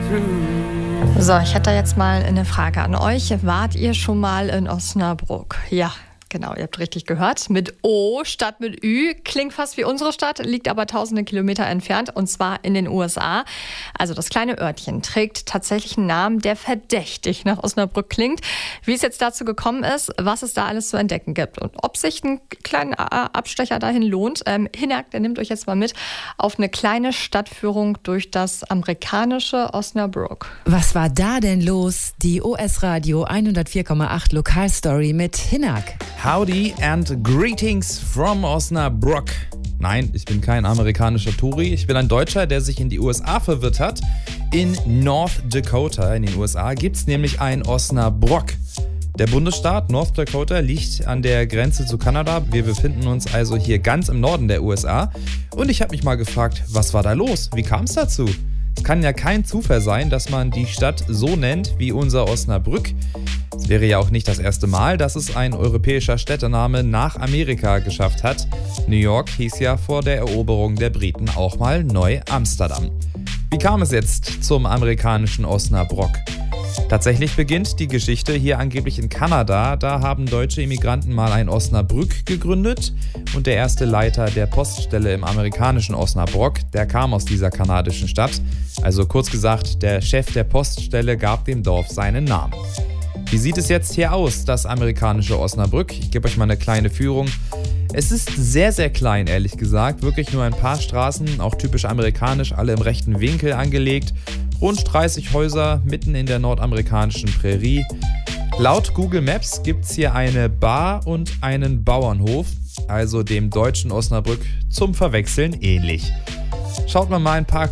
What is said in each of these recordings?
through. So, ich hätte jetzt mal eine Frage an euch. Wart ihr schon mal in Osnabrück? Ja. Genau, ihr habt richtig gehört. Mit O statt mit Ü. Klingt fast wie unsere Stadt, liegt aber tausende Kilometer entfernt und zwar in den USA. Also das kleine Örtchen trägt tatsächlich einen Namen, der verdächtig nach Osnabrück klingt. Wie es jetzt dazu gekommen ist, was es da alles zu entdecken gibt und ob sich ein kleiner Abstecher dahin lohnt. Hinak, der nimmt euch jetzt mal mit auf eine kleine Stadtführung durch das amerikanische Osnabrück. Was war da denn los? Die OS Radio 104,8 Lokalstory mit Hinak. Howdy and greetings from Osnabrück. Nein, ich bin kein amerikanischer Touri. Ich bin ein Deutscher, der sich in die USA verirrt hat. In North Dakota in den USA gibt es nämlich ein Osnabrück. Der Bundesstaat North Dakota liegt an der Grenze zu Kanada. Wir befinden uns also hier ganz im Norden der USA. Und ich habe mich mal gefragt, was war da los? Wie kam es dazu? Es kann ja kein Zufall sein, dass man die Stadt so nennt wie unser Osnabrück. Es wäre ja auch nicht das erste Mal, dass es ein europäischer Städtename nach Amerika geschafft hat. New York hieß ja vor der Eroberung der Briten auch mal Neu-Amsterdam. Wie kam es jetzt zum amerikanischen Osnabrück? Tatsächlich beginnt die Geschichte hier angeblich in Kanada. Da haben deutsche Immigranten mal ein Osnabrück gegründet und der erste Leiter der Poststelle im amerikanischen Osnabrück, der kam aus dieser kanadischen Stadt. Also kurz gesagt, der Chef der Poststelle gab dem Dorf seinen Namen. Wie sieht es jetzt hier aus, das amerikanische Osnabrück? Ich gebe euch mal eine kleine Führung. Es ist sehr, sehr klein, ehrlich gesagt. Wirklich nur ein paar Straßen, auch typisch amerikanisch, alle im rechten Winkel angelegt. Rund 30 Häuser mitten in der nordamerikanischen Prärie. Laut Google Maps gibt es hier eine Bar und einen Bauernhof, also dem deutschen Osnabrück zum Verwechseln ähnlich. Schaut man mal ein paar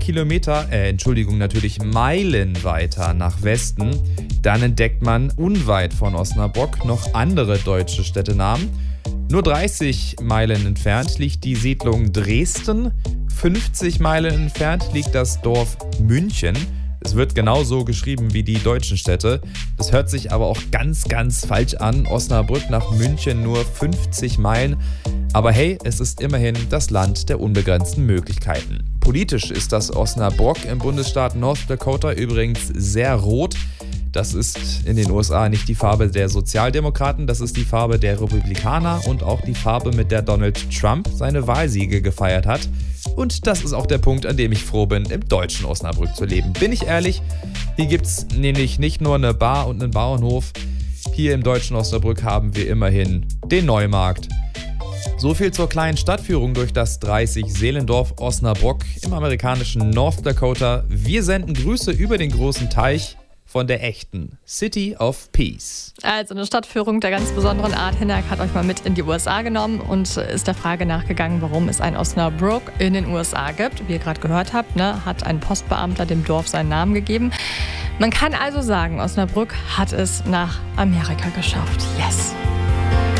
natürlich Meilen weiter nach Westen, dann entdeckt man unweit von Osnabrück noch andere deutsche Städtenamen. Nur 30 Meilen entfernt liegt die Siedlung Dresden, 50 Meilen entfernt liegt das Dorf München. Es wird genauso geschrieben wie die deutschen Städte. Das hört sich aber auch ganz, ganz falsch an. Osnabrück nach München nur 50 Meilen. Aber hey, es ist immerhin das Land der unbegrenzten Möglichkeiten. Politisch ist das Osnabrück im Bundesstaat North Dakota übrigens sehr rot. Das ist in den USA nicht die Farbe der Sozialdemokraten, das ist die Farbe der Republikaner und auch die Farbe, mit der Donald Trump seine Wahlsiege gefeiert hat. Und das ist auch der Punkt, an dem ich froh bin, im deutschen Osnabrück zu leben. Bin ich ehrlich, hier gibt es nämlich nicht nur eine Bar und einen Bauernhof. Hier im deutschen Osnabrück haben wir immerhin den Neumarkt. So viel zur kleinen Stadtführung durch das 30-Seelendorf Osnabrück im amerikanischen North Dakota. Wir senden Grüße über den großen Teich von der echten City of Peace. Also eine Stadtführung der ganz besonderen Art. Hinak hat euch mal mit in die USA genommen und ist der Frage nachgegangen, warum es ein Osnabrück in den USA gibt. Wie ihr gerade gehört habt, hat ein Postbeamter dem Dorf seinen Namen gegeben. Man kann also sagen, Osnabrück hat es nach Amerika geschafft. Yes!